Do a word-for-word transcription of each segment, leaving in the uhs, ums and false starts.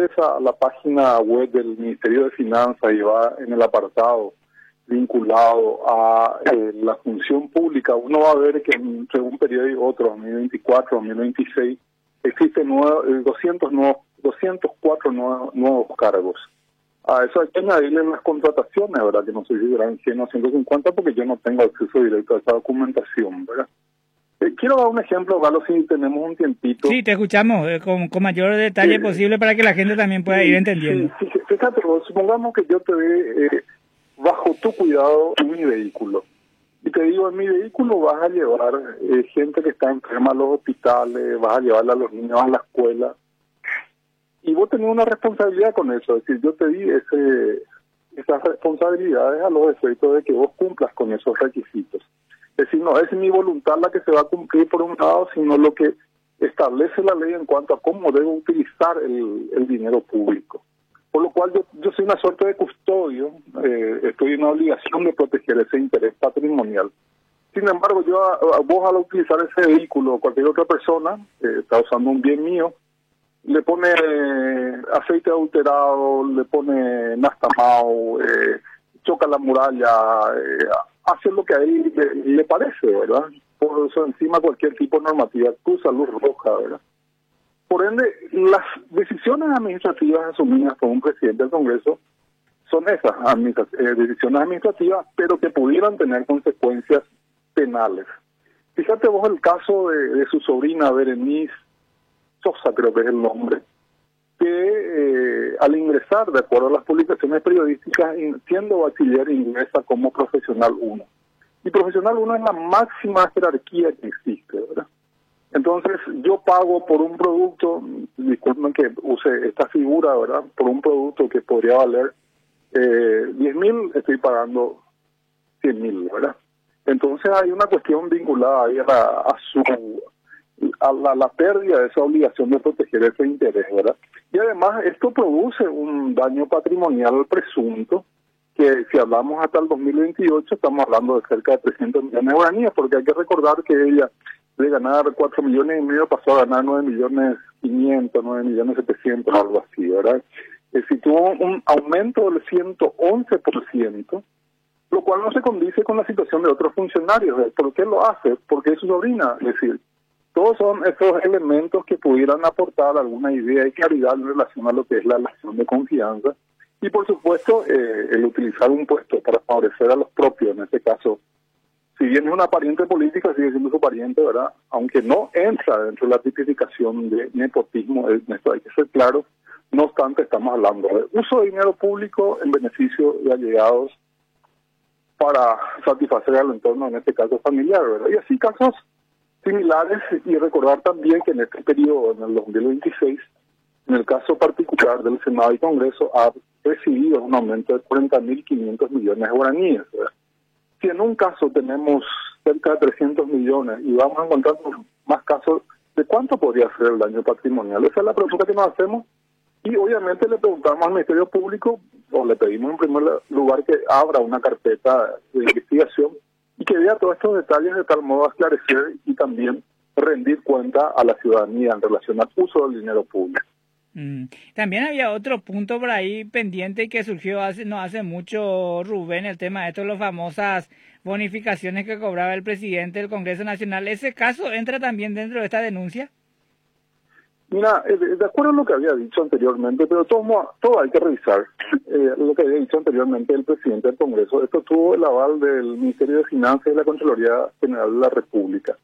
ingresa a la página web del Ministerio de Finanzas y va en el apartado vinculado a eh, la función pública, uno va a ver que entre un periodo y otro, dos mil veinticuatro, dos mil veintiséis, existen nuevo, eh, doscientos, nuevos, doscientos cuatro nuevos, nuevos cargos. A eso hay que añadirle las contrataciones, ¿verdad? Que no sé si serán cien o ciento cincuenta porque yo no tengo acceso directo a esa documentación, ¿verdad? Eh, quiero dar un ejemplo, Galo, si tenemos un tiempito. Sí, te escuchamos eh, con, con mayor detalle eh, posible para que la gente también pueda sí, ir entendiendo. Sí, sí, fíjate, supongamos que yo te dé eh, bajo tu cuidado mi vehículo. Y te digo, en mi vehículo vas a llevar eh, gente que está enferma a los hospitales, vas a llevar a los niños a la escuela. Y vos tenés una responsabilidad con eso. Es decir, yo te di ese, esas responsabilidades a los efectos de que vos cumplas con esos requisitos. Es decir, no es mi voluntad la que se va a cumplir por un lado, sino lo que establece la ley en cuanto a cómo debo utilizar el, el dinero público. Por lo cual yo, yo soy una suerte de custodio, eh, estoy en una obligación de proteger ese interés patrimonial. Sin embargo, yo a, a vos al utilizar ese vehículo o cualquier otra persona, eh, está usando un bien mío, le pone eh, aceite adulterado, le pone nastamao, eh, choca la muralla, eh, hace lo que a él le, le parece, ¿verdad? Por eso encima cualquier tipo de normativa, cruza luz roja, ¿verdad? Por ende, las decisiones administrativas asumidas por un presidente del Congreso son esas administra eh, decisiones administrativas, pero que pudieran tener consecuencias penales. Fíjate vos el caso de, de su sobrina Berenice Sosa, creo que es el nombre, que eh, al ingresar, de acuerdo a las publicaciones periodísticas, siendo bachiller, ingresa como profesional uno. Y profesional uno es la máxima jerarquía que existe, ¿verdad? Entonces, yo pago por un producto, disculpen que use esta figura, ¿verdad? Por un producto que podría valer eh, diez mil, estoy pagando cien mil, ¿verdad? Entonces, hay una cuestión vinculada ahí a, la, a su a la, la pérdida de esa obligación de proteger ese interés, ¿verdad? Y además, esto produce un daño patrimonial presunto, que si hablamos hasta el dos mil veintiocho, estamos hablando de cerca de trescientos millones de guaraníes, porque hay que recordar que ella, de ganar cuatro millones y medio, pasó a ganar nueve millones quinientos, nueve millones setecientos, algo así, ¿verdad? Es decir, tuvo un aumento del ciento once por ciento, lo cual no se condice con la situación de otros funcionarios. ¿Por qué lo hace? Porque es su sobrina. Es decir, todos son esos elementos que pudieran aportar alguna idea y claridad en relación a lo que es la relación de confianza. Y por supuesto, eh, el utilizar un puesto para favorecer a los propios, en este caso, si bien es una pariente política, sigue siendo su pariente, ¿verdad? Aunque no entra dentro de la tipificación de nepotismo, en esto hay que ser claro. No obstante, estamos hablando de uso de dinero público en beneficio de allegados para satisfacer al entorno, en este caso familiar, ¿verdad? Y así casos similares, y recordar también que en este periodo, en el dos mil veintiséis, en el caso particular del Senado y Congreso, ha recibido un aumento de cuarenta mil quinientos millones de guaraníes, ¿verdad? Si en un caso tenemos cerca de trescientos millones y vamos a encontrar más casos, ¿de cuánto podría ser el daño patrimonial? Esa es la pregunta que nos hacemos, y obviamente le preguntamos al Ministerio Público, o le pedimos en primer lugar que abra una carpeta de investigación y que vea todos estos detalles de tal modo a esclarecer y también rendir cuenta a la ciudadanía en relación al uso del dinero público. Mm. También había otro punto por ahí pendiente que surgió hace no hace mucho, Rubén, el tema de esto, las famosas bonificaciones que cobraba el presidente del Congreso Nacional. ¿Ese caso entra también dentro de esta denuncia? Mira, eh, de acuerdo a lo que había dicho anteriormente, pero todo, todo hay que revisar, eh, lo que había dicho anteriormente el presidente del Congreso, esto tuvo el aval del Ministerio de Finanzas y la Contraloría General de la República.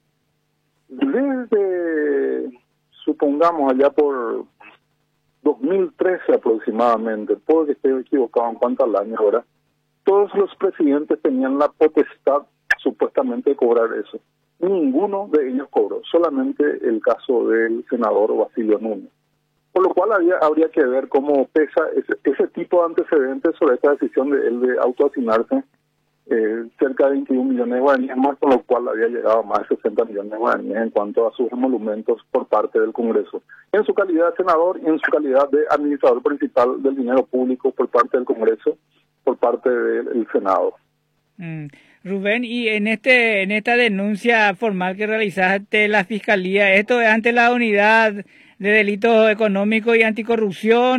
Desde, supongamos, allá por dos mil trece aproximadamente, puedo que esté equivocado en cuanto al año ahora, todos los presidentes tenían la potestad supuestamente de cobrar eso. Ninguno de ellos cobró, solamente el caso del senador Basilio Núñez. Por lo cual había, habría que ver cómo pesa ese, ese tipo de antecedentes sobre esta decisión de él de autoasignarse eh, cerca de veintiún millones de guaraníes más, con lo cual había llegado a más de sesenta millones de guaraníes en cuanto a sus emolumentos por parte del Congreso, en su calidad de senador y en su calidad de administrador principal del dinero público por parte del Congreso, por parte del Senado. Mm. Rubén, y en este en esta denuncia formal que realizaste la Fiscalía, ¿esto es ante la Unidad de Delitos Económicos y Anticorrupción